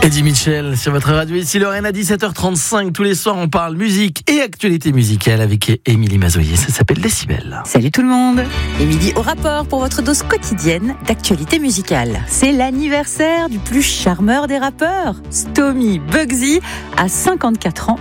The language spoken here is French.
Eddie Mitchell sur votre radio. Ici Lorraine à 17h35. Tous les soirs, on parle musique et actualité musicale avec Émilie Mazoyer. Ça s'appelle Décibel. Salut tout le monde. Émilie au rapport pour votre dose quotidienne d'actualité musicale. C'est l'anniversaire du plus charmeur des rappeurs. Stomy Bugsy a 54 ans